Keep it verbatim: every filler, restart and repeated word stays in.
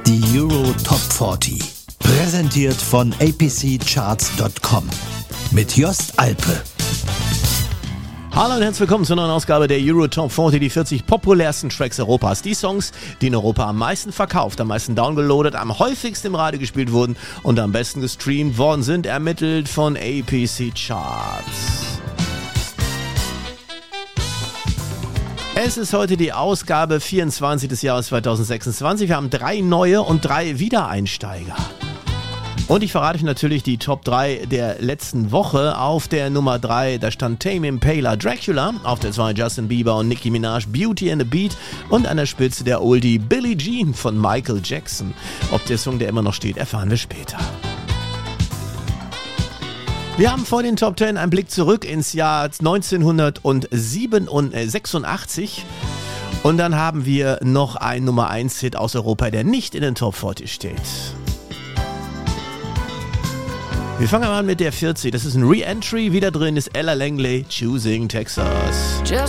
Die Euro Top vierzig. Präsentiert von A P C Charts Punkt com. Mit Jost Alpe. Hallo und herzlich willkommen zur neuen Ausgabe der Euro Top vierzig, die vierzig populärsten Tracks Europas. Die Songs, die in Europa am meisten verkauft, am meisten downgeloadet, am häufigsten im Radio gespielt wurden und am besten gestreamt worden sind, ermittelt von A P C Charts. Es ist heute die Ausgabe vierundzwanzig des Jahres zweitausendsechsundzwanzig. Wir haben drei neue und drei Wiedereinsteiger. Und ich verrate euch natürlich die Top drei der letzten Woche. Auf der Nummer drei, da stand Tame Impala Dracula. Auf der zwei Justin Bieber und Nicki Minaj Beauty and the Beat. Und an der Spitze der Oldie Billie Jean von Michael Jackson. Ob der Song, der immer noch steht, erfahren wir später. Wir haben vor den Top zehn einen Blick zurück ins Jahr neunzehnhundertsechsundachtzig. Und dann haben wir noch einen Nummer eins Hit aus Europa, der nicht in den Top vierzig steht. Wir fangen mal an mit der vierzig. Das ist ein Re-Entry. Wieder drin ist Ella Langley, Choosing Texas.